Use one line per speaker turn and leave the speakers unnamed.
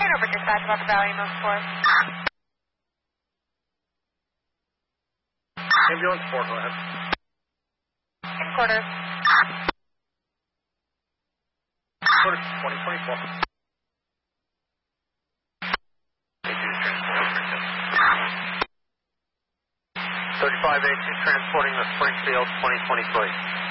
over dispatch about the value of force.
Ambulance 4, go ahead.
Headquarters.
Headquarters 2024.
3582 transporting the Springfield 2023.